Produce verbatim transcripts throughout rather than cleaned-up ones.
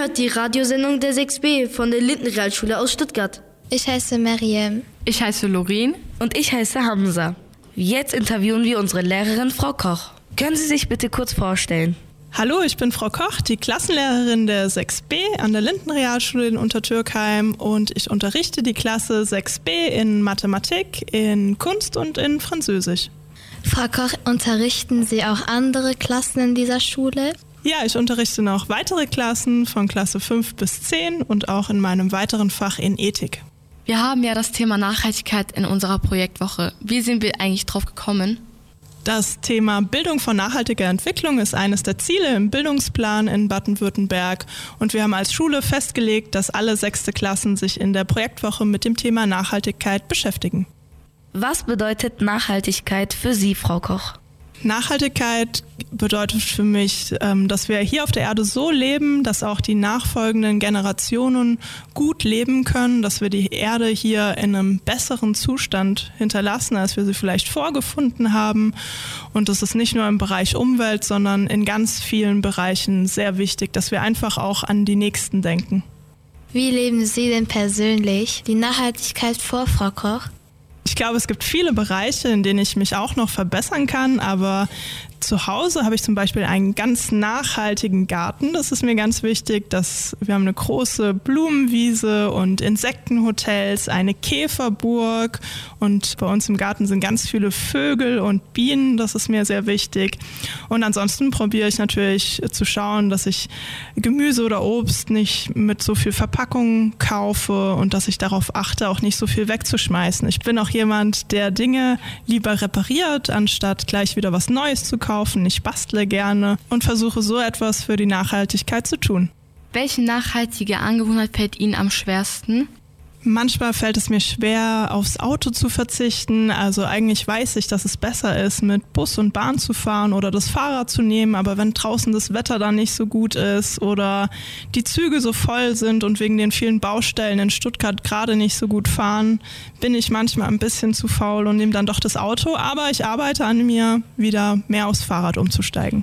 hört die Radiosendung der sechs B von der Lindenrealschule aus Stuttgart. Ich heiße Mariam. Ich heiße Lorin. Und ich heiße Hamza. Jetzt interviewen wir unsere Lehrerin Frau Koch. Können Sie sich bitte kurz vorstellen? Hallo, ich bin Frau Koch, die Klassenlehrerin der sechs B an der Lindenrealschule in Untertürkheim und ich unterrichte die Klasse sechs B in Mathematik, in Kunst und in Französisch. Frau Koch, unterrichten Sie auch andere Klassen in dieser Schule? Ja, ich unterrichte noch weitere Klassen von Klasse fünf bis zehn und auch in meinem weiteren Fach in Ethik. Wir haben ja das Thema Nachhaltigkeit in unserer Projektwoche. Wie sind wir eigentlich drauf gekommen? Das Thema Bildung von nachhaltiger Entwicklung ist eines der Ziele im Bildungsplan in Baden-Württemberg. Und wir haben als Schule festgelegt, dass alle sechste Klassen sich in der Projektwoche mit dem Thema Nachhaltigkeit beschäftigen. Was bedeutet Nachhaltigkeit für Sie, Frau Koch? Nachhaltigkeit bedeutet für mich, dass wir hier auf der Erde so leben, dass auch die nachfolgenden Generationen gut leben können, dass wir die Erde hier in einem besseren Zustand hinterlassen, als wir sie vielleicht vorgefunden haben. Und das ist nicht nur im Bereich Umwelt, sondern in ganz vielen Bereichen sehr wichtig, dass wir einfach auch an die Nächsten denken. Wie leben Sie denn persönlich die Nachhaltigkeit vor, Frau Koch? Ich glaube, es gibt viele Bereiche, in denen ich mich auch noch verbessern kann, aber zu Hause habe ich zum Beispiel einen ganz nachhaltigen Garten. Das ist mir ganz wichtig. Dass wir haben eine große Blumenwiese und Insektenhotels, eine Käferburg und bei uns im Garten sind ganz viele Vögel und Bienen. Das ist mir sehr wichtig. Und ansonsten probiere ich natürlich zu schauen, dass ich Gemüse oder Obst nicht mit so viel Verpackung kaufe und dass ich darauf achte, auch nicht so viel wegzuschmeißen. Ich bin auch jemand, der Dinge lieber repariert, anstatt gleich wieder was Neues zu kaufen. Ich bastle gerne und versuche so etwas für die Nachhaltigkeit zu tun. Welche nachhaltige Angewohnheit fällt Ihnen am schwersten? Manchmal fällt es mir schwer, aufs Auto zu verzichten. Also eigentlich weiß ich, dass es besser ist, mit Bus und Bahn zu fahren oder das Fahrrad zu nehmen. Aber wenn draußen das Wetter dann nicht so gut ist oder die Züge so voll sind und wegen den vielen Baustellen in Stuttgart gerade nicht so gut fahren, bin ich manchmal ein bisschen zu faul und nehme dann doch das Auto. Aber ich arbeite an mir, wieder mehr aufs Fahrrad umzusteigen.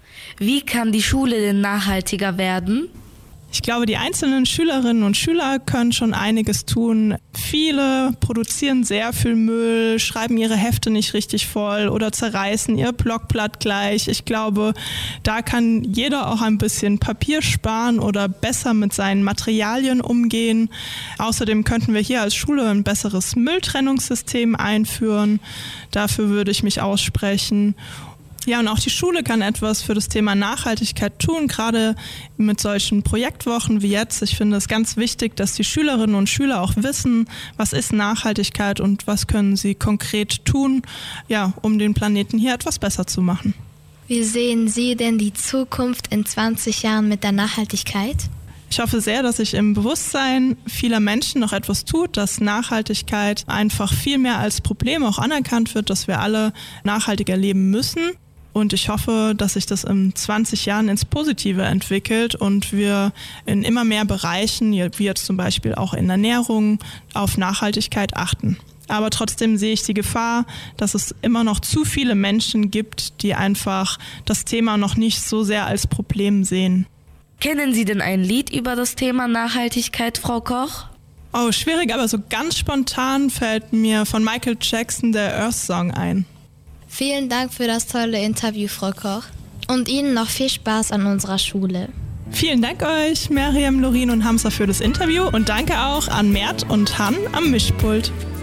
Wie kann die Schule denn nachhaltiger werden? Ich glaube, die einzelnen Schülerinnen und Schüler können schon einiges tun. Viele produzieren sehr viel Müll, schreiben ihre Hefte nicht richtig voll oder zerreißen ihr Blockblatt gleich. Ich glaube, da kann jeder auch ein bisschen Papier sparen oder besser mit seinen Materialien umgehen. Außerdem könnten wir hier als Schule ein besseres Mülltrennungssystem einführen. Dafür würde ich mich aussprechen. Ja, und auch die Schule kann etwas für das Thema Nachhaltigkeit tun, gerade mit solchen Projektwochen wie jetzt. Ich finde es ganz wichtig, dass die Schülerinnen und Schüler auch wissen, was ist Nachhaltigkeit und was können sie konkret tun, ja, um den Planeten hier etwas besser zu machen. Wie sehen Sie denn die Zukunft in zwanzig Jahren mit der Nachhaltigkeit? Ich hoffe sehr, dass sich im Bewusstsein vieler Menschen noch etwas tut, dass Nachhaltigkeit einfach viel mehr als Problem auch anerkannt wird, dass wir alle nachhaltiger leben müssen. Und ich hoffe, dass sich das in zwanzig Jahren ins Positive entwickelt und wir in immer mehr Bereichen, wie jetzt zum Beispiel auch in Ernährung, auf Nachhaltigkeit achten. Aber trotzdem sehe ich die Gefahr, dass es immer noch zu viele Menschen gibt, die einfach das Thema noch nicht so sehr als Problem sehen. Kennen Sie denn ein Lied über das Thema Nachhaltigkeit, Frau Koch? Oh, schwierig, aber so ganz spontan fällt mir von Michael Jackson der Earth Song ein. Vielen Dank für das tolle Interview, Frau Koch. Und Ihnen noch viel Spaß an unserer Schule. Vielen Dank euch, Mariam, Lorin und Hamza, für das Interview. Und danke auch an Mert und Han am Mischpult.